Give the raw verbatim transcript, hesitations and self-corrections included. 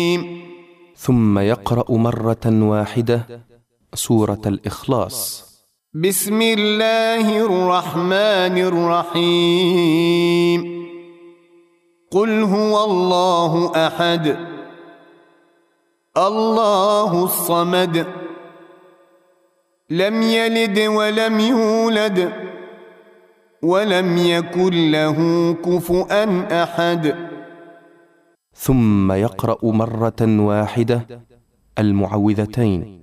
ثم يقرأ مرة واحدة سورة الإخلاص. بسم الله الرحمن الرحيم. قل هو الله أحد الله الصمد لم يلد ولم يولد ولم يكن له كفؤا أحد. ثم يقرأ مرة واحدة المعوذتين.